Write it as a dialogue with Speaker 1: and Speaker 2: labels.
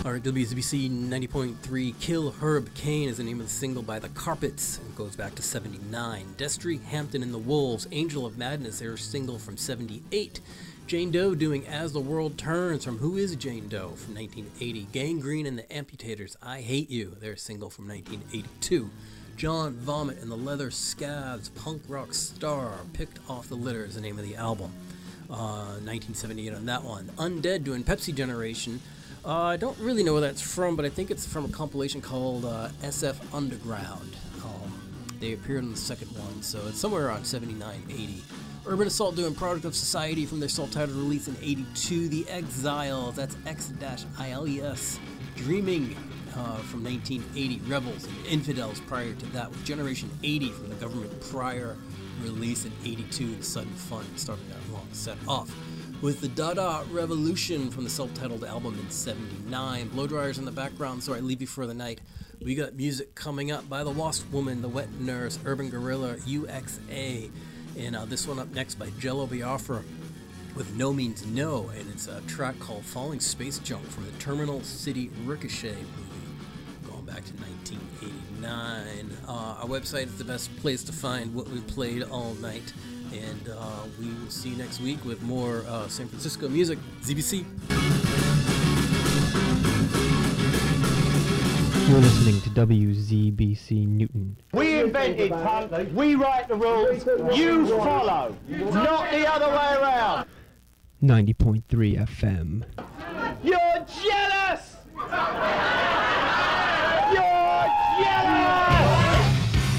Speaker 1: Alright, WZBC 90.3, Kill Herb Cain is the name of the single by The Carpets. It goes back to 79. Destry, Hampton and the Wolves, Angel of Madness, their single from 78. Jane Doe doing As the World Turns from Who is Jane Doe from 1980. Gangrene and the Amputators, I Hate You, their single from 1982. John Vomit and the Leather Scabs, Punk Rock Star, Picked Off the Litter is the name of the album. 1978 on that one. Undead doing Pepsi Generation. I don't really know where that's from, but I think it's from a compilation called SF Underground. They appeared on the second one, so it's somewhere around 79, 80. Urban Assault doing Product of Society from their self-titled release in 82. The Exiles, that's X-ILES. Dreaming from 1980. Rebels and Infidels prior to that, with Generation 80 from the Government prior release in 82. The Sudden Fun starting that long set off. With the Dada Revolution from the self-titled album in 79. Blow Dryers in the background, so I leave you for the night. We got music coming up by The Wasp Woman, The Wet Nurse, Urban Gorilla, UXA, and this one up next by Jello Biafra with No Means No, and it's a track called Falling Space Junk from the Terminal City Ricochet movie, going back to 1989. Our website is the best place to find what we played all night. And we will see you next week with more San Francisco music. ZBC.
Speaker 2: You're listening to WZBC Newton.
Speaker 3: We invented punk, we write the rules, you follow, not the other way around.
Speaker 2: 90.3 FM.